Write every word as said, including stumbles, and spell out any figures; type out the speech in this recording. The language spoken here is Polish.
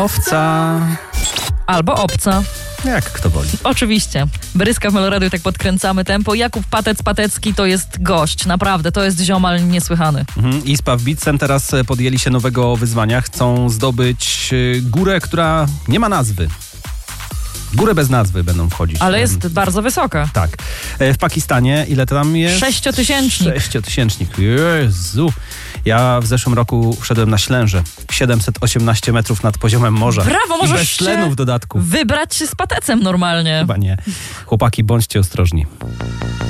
Owca. Albo obca. Jak kto woli. Oczywiście. Bryska w Meloradiu, tak podkręcamy tempo. Jakub Patec-Patecki to jest gość. Naprawdę, to jest ziomal niesłychany. Mhm. I Spaw Beatsem teraz podjęli się nowego wyzwania. Chcą zdobyć górę, która nie ma nazwy. Górę bez nazwy będą wchodzić. Ale jest bardzo wysoka. Tak. W Pakistanie ile to tam jest? Sześciotysięcznik. Sześciotysięcznik. Jezu. Ja w zeszłym roku wszedłem na Ślęże. siedemset osiemnaście metrów nad poziomem morza. Brawo, I możesz bez tlenu w dodatku. wybrać się z patecem normalnie. Chyba nie. Chłopaki, bądźcie ostrożni.